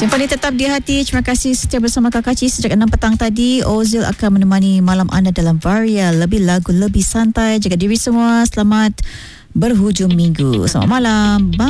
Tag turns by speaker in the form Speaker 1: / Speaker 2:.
Speaker 1: Simpan tetap di hati. Terima kasih setia bersama Kak Kaci sejak 6 petang tadi. Ozil akan menemani malam anda dalam Varia. Lebih lagu, lebih santai. Jaga diri semua. Selamat berhujung minggu. Selamat malam. Bye.